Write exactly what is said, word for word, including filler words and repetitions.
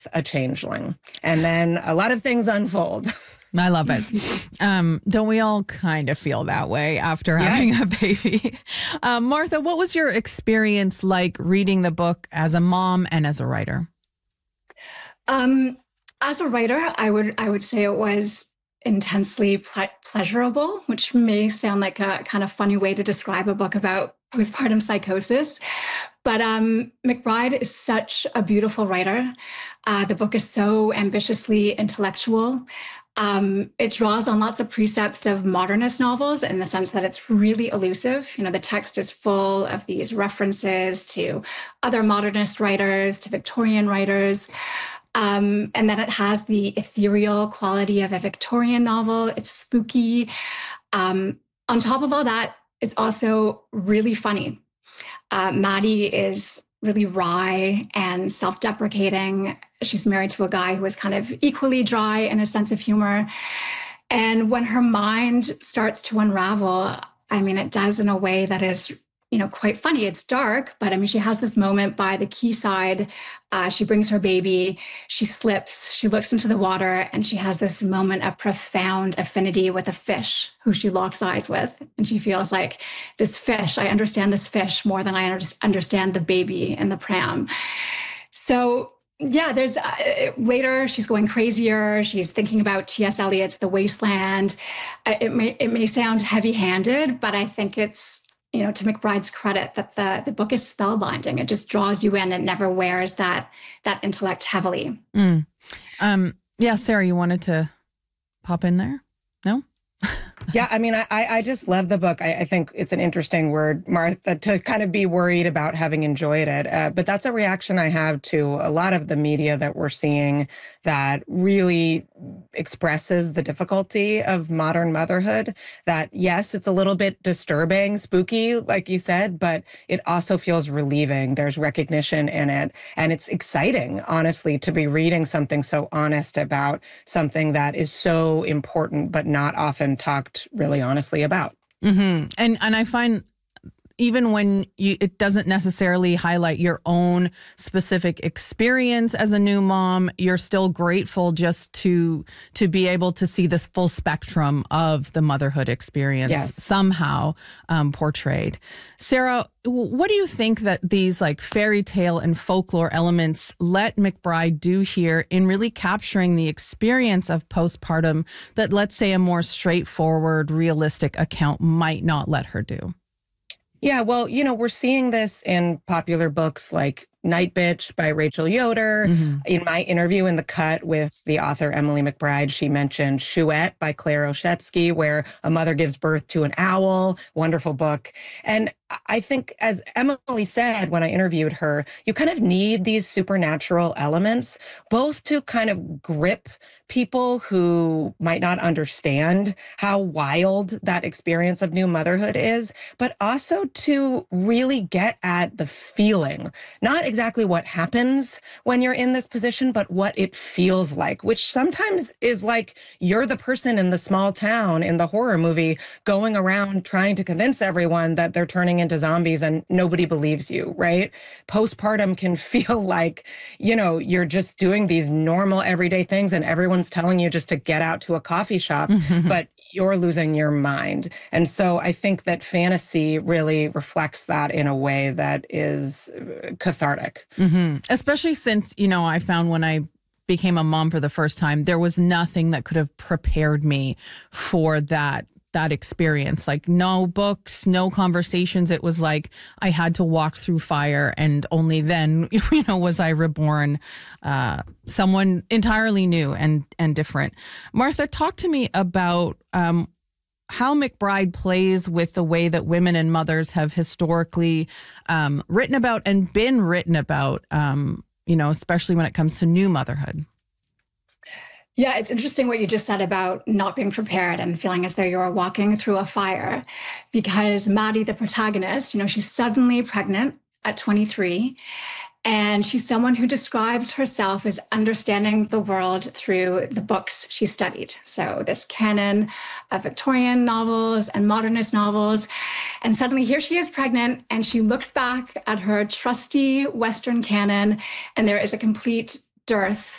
a changeling. And then a lot of things unfold. I love it. Um, don't we all kind of feel that way after having yes. a baby? Uh, Martha, what was your experience like reading the book as a mom and as a writer? Um, as a writer, I would I would say it was intensely ple- pleasurable, which may sound like a kind of funny way to describe a book about postpartum psychosis. But um, McBride is such a beautiful writer. Uh, the book is so ambitiously intellectual. Um, it draws on lots of precepts of modernist novels in the sense that it's really elusive. You know, the text is full of these references to other modernist writers, to Victorian writers. Um, and then it has the ethereal quality of a Victorian novel. It's spooky. Um, on top of all that, it's also really funny. Uh, Maddie is really wry and self-deprecating. She's married to a guy who is kind of equally dry in his sense of humor. And when her mind starts to unravel, I mean, it does in a way that is, you know, quite funny. It's dark, but I mean, she has this moment by the quayside. Uh, she brings her baby, she slips, she looks into the water, and she has this moment of profound affinity with a fish who she locks eyes with. And she feels like, this fish, I understand this fish more than I understand the baby in the pram. So yeah, there's uh, later she's going crazier. She's thinking about T S Eliot's The Wasteland. Uh, it may it may sound heavy-handed, but I think it's, you know, to McBride's credit, that the, the book is spellbinding. It just draws you in and never wears that that intellect heavily. Mm. Um, yeah, Sarah, you wanted to pop in there? No? Yeah, I mean, I, I just love the book. I, I think it's an interesting word, Martha, to kind of be worried about having enjoyed it. Uh, but that's a reaction I have to a lot of the media that we're seeing that really expresses the difficulty of modern motherhood. That, yes, it's a little bit disturbing, spooky, like you said, but it also feels relieving. There's recognition in it. And it's exciting, honestly, to be reading something so honest about something that is so important, but not often talked really honestly about. Mm-hmm. And and I find even when you, it doesn't necessarily highlight your own specific experience as a new mom, you're still grateful just to to be able to see this full spectrum of the motherhood experience yes. somehow um, portrayed. Sarah, what do you think that these like fairy tale and folklore elements let McBride do here in really capturing the experience of postpartum that, let's say, a more straightforward, realistic account might not let her do? Yeah, well, you know, we're seeing this in popular books like Night Bitch by Rachel Yoder. Mm-hmm. In my interview in The Cut with the author Emily McBride, she mentioned Chouette by Claire Oshetsky, where a mother gives birth to an owl. Wonderful book. And I think, as Emily said when I interviewed her, you kind of need these supernatural elements, both to kind of grip people who might not understand how wild that experience of new motherhood is, but also to really get at the feeling, not exactly what happens when you're in this position, but what it feels like, which sometimes is like you're the person in the small town in the horror movie going around trying to convince everyone that they're turning into zombies and nobody believes you, right? Postpartum can feel like, you know, you're just doing these normal everyday things and everyone's telling you just to get out to a coffee shop, mm-hmm. but you're losing your mind. And so I think that fantasy really reflects that in a way that is cathartic. Mm-hmm. Especially since, you know, I found when I became a mom for the first time, there was nothing that could have prepared me for that that experience. Like no books, no conversations. It was like I had to walk through fire, and only then, you know, was I reborn uh, someone entirely new and and different. Martha, talk to me about um, how McBride plays with the way that women and mothers have historically um, written about and been written about, um, you know, especially when it comes to new motherhood. Yeah, it's interesting what you just said about not being prepared and feeling as though you're walking through a fire, because Maddie, the protagonist, you know, she's suddenly pregnant at twenty-three, and she's someone who describes herself as understanding the world through the books she studied. So this canon of Victorian novels and modernist novels. And suddenly here she is pregnant, and she looks back at her trusty Western canon, and there is a complete dearth